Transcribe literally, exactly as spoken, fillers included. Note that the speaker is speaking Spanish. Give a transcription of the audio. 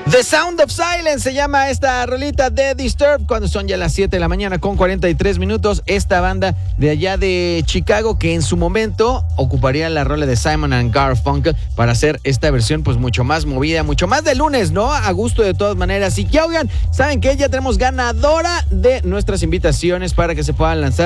The Sound of Silence se llama esta rolita de Disturbed, cuando son ya las siete de la mañana con cuarenta y tres minutos. Esta banda de allá de Chicago que en su momento ocuparía la rola de Simon and Garfunkel para hacer esta versión pues mucho más movida, mucho más de lunes, ¿no? A gusto de todas maneras. Y que oigan, ¿saben qué? Ya tenemos ganadora de nuestras invitaciones para que se puedan lanzar